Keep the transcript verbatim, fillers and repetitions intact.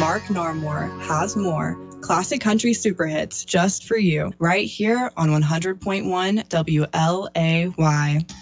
Mark Narmore has more classic country super hits just for you right here on one hundred point one W L A Y.